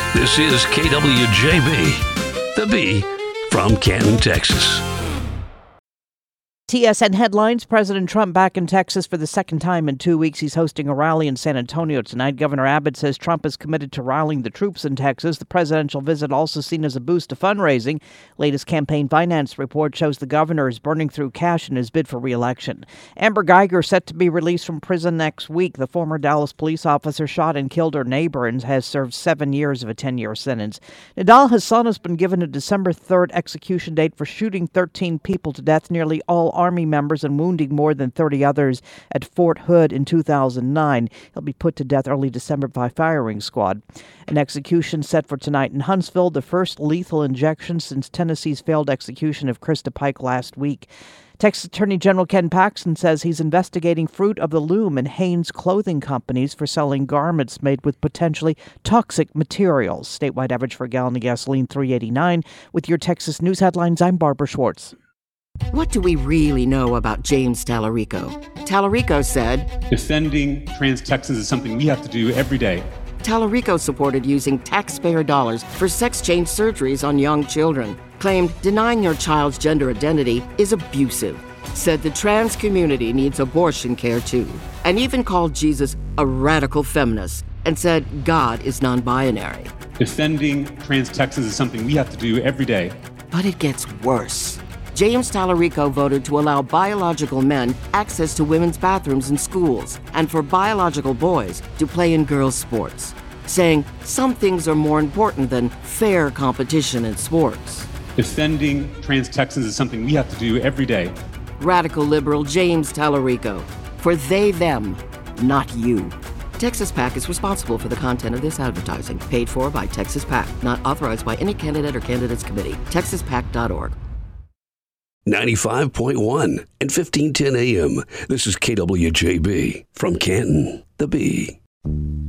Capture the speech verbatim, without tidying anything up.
This is K W J B, the B from Canton, Texas. T S N headlines. President Trump back in Texas for the second time in two weeks. He's hosting a rally in San Antonio tonight. Governor Abbott says Trump is committed to rallying the troops in Texas. The presidential visit also seen as a boost to fundraising. Latest campaign finance report shows the governor is burning through cash in his bid for re-election. Amber Geiger set to be released from prison next week. The former Dallas police officer shot and killed her neighbor and has served seven years of a ten-year sentence. Nidal Hasan has been given a December third execution date for shooting thirteen people to death, nearly all Army members, and wounding more than thirty others at Fort Hood in two thousand nine. He'll be put to death early December by firing squad. An execution set for tonight in Huntsville, the first lethal injection since Tennessee's failed execution of Krista Pike last week. Texas Attorney General Ken Paxton says he's investigating Fruit of the Loom and Hanes clothing companies for selling garments made with potentially toxic materials. Statewide average for a gallon of gasoline, three eighty-nine. With your Texas news headlines, I'm Barbara Schwartz. What do we really know about James Tallarico? Tallarico said, defending trans Texans is something we have to do every day. Tallarico supported using taxpayer dollars for sex change surgeries on young children. Claimed denying your child's gender identity is abusive. Said the trans community needs abortion care too. And even called Jesus a radical feminist and said God is non-binary. Defending trans Texans is something we have to do every day. But it gets worse. James Tallarico voted to allow biological men access to women's bathrooms in schools and for biological boys to play in girls' sports, saying some things are more important than fair competition in sports. Defending trans Texans is something we have to do every day. Radical liberal James Tallarico. For they, them, not you. Texas PAC is responsible for the content of this advertising. Paid for by Texas PAC. Not authorized by any candidate or candidates committee. texas pac dot org. ninety-five point one and fifteen ten a.m. This is K W J B from Canton, the B.